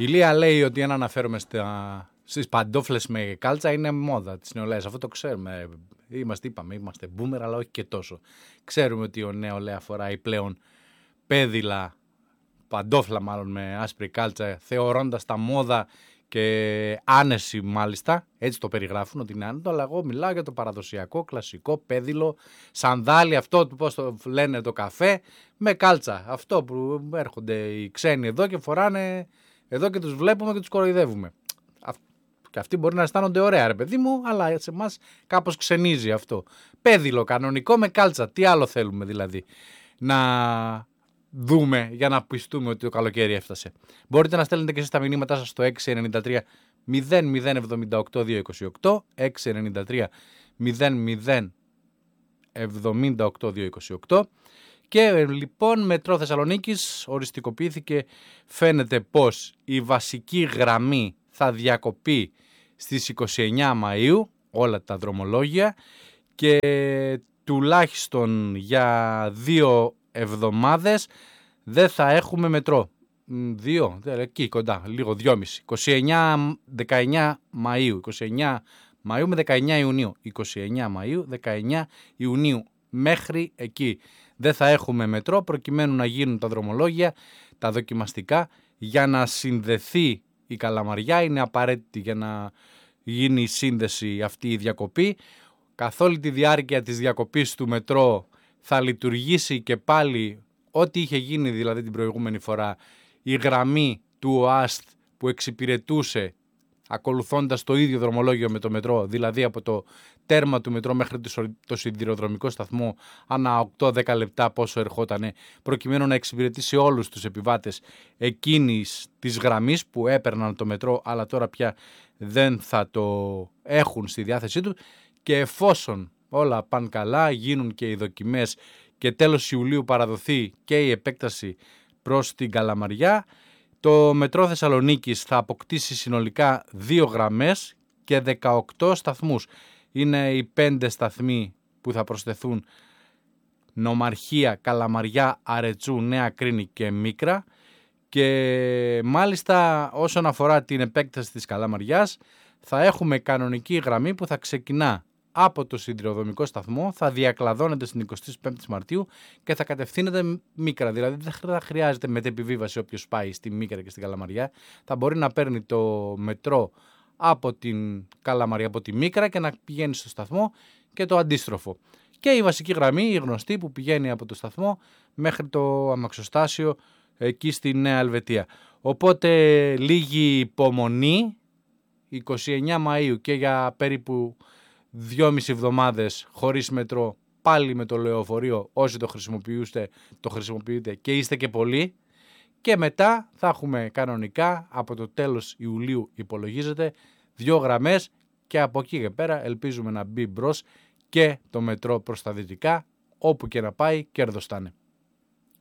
Η Λία λέει ότι αν αναφέρομαι στις παντόφλες με κάλτσα είναι μόδα της νεολαίας. Αυτό το ξέρουμε. Είμαστε boomer, αλλά όχι και τόσο. Ξέρουμε ότι ο νεολαία φοράει πλέον πέδιλα, παντόφλα μάλλον με άσπρη κάλτσα, θεωρώντας τα μόδα και άνεση μάλιστα. Έτσι το περιγράφουν ότι είναι άνετο, αλλά εγώ μιλάω για το παραδοσιακό, κλασικό πέδιλο, σανδάλι, αυτό πώς το λένε το καφέ, με κάλτσα. Αυτό που έρχονται οι ξένοι εδώ και φοράνε εδώ και τους βλέπουμε και τους κοροϊδεύουμε. Και αυτοί μπορεί να αισθάνονται ωραία, ρε παιδί μου, αλλά σε εμάς κάπως ξενίζει αυτό. Πέδιλο κανονικό με κάλτσα. Τι άλλο θέλουμε δηλαδή να δούμε για να πιστούμε ότι το καλοκαίρι έφτασε? Μπορείτε να στέλνετε και εσείς τα μηνύματά σας στο 693 0078 228, 693 0078 228. Και λοιπόν, Μετρό Θεσσαλονίκης οριστικοποιήθηκε. Φαίνεται πως η βασική γραμμή θα διακοπεί στις 29 Μαΐου, όλα τα δρομολόγια, και τουλάχιστον για 2 εβδομάδες δεν θα έχουμε μετρό. 2, εκεί κοντά, λίγο 2,5. 19 Μαΐου, 29 Μαΐου με 19 Ιουνίου. 29 Μαΐου, 19 Ιουνίου. Μέχρι εκεί δεν θα έχουμε μετρό, προκειμένου να γίνουν τα δρομολόγια, τα δοκιμαστικά, για να συνδεθεί η Καλαμαριά. Είναι απαραίτητη για να γίνει η σύνδεση αυτή η διακοπή. Καθ' όλη τη διάρκεια της διακοπής του μετρό θα λειτουργήσει και πάλι ό,τι είχε γίνει δηλαδή την προηγούμενη φορά, η γραμμή του ΟΑΣΤ που εξυπηρετούσε ακολουθώντας το ίδιο δρομολόγιο με το μετρό, δηλαδή από το τέρμα του μετρό μέχρι το σιδηροδρομικό σταθμό ανά 8-10 λεπτά πόσο ερχότανε, προκειμένου να εξυπηρετήσει όλους τους επιβάτες εκείνης της γραμμής που έπαιρναν το μετρό, αλλά τώρα πια δεν θα το έχουν στη διάθεσή του. Και εφόσον όλα πάνε καλά, γίνουν και οι δοκιμές και τέλος Ιουλίου παραδοθεί και η επέκταση προς την Καλαμαριά, το Μετρό Θεσσαλονίκης θα αποκτήσει συνολικά 2 γραμμές και 18 σταθμούς. Είναι οι 5 σταθμοί που θα προσθεθούν: Νομαρχία, Καλαμαριά, Αρετσού, Νέα Κρίνη και Μίκρα. Και μάλιστα όσον αφορά την επέκταση της Καλαμαριάς, θα έχουμε κανονική γραμμή που θα ξεκινά από το σιδηροδρομικό σταθμό, θα διακλαδώνεται στην 25η Μαρτίου και θα κατευθύνεται Μίκρα. Δηλαδή δεν θα χρειάζεται μετεπιβίβαση όποιος πάει στη Μίκρα και στην Καλαμαριά. Θα μπορεί να παίρνει το μετρό από την Καλαμαριά, από τη Μίκρα, και να πηγαίνει στο σταθμό και το αντίστροφο. Και η βασική γραμμή, η γνωστή, που πηγαίνει από το σταθμό μέχρι το αμαξοστάσιο εκεί στη Νέα Ελβετία. Οπότε λίγη υπομονή, 29 Μαΐου και για περίπου 2,5 εβδομάδες χωρίς μετρό, πάλι με το λεωφορείο όσοι το χρησιμοποιείτε και είστε και πολλοί, και μετά θα έχουμε κανονικά από το τέλος Ιουλίου, υπολογίζεται, 2 γραμμές, και από εκεί και πέρα ελπίζουμε να μπει μπρος και το μετρό προς τα δυτικά, όπου και να πάει κέρδος θα είναι.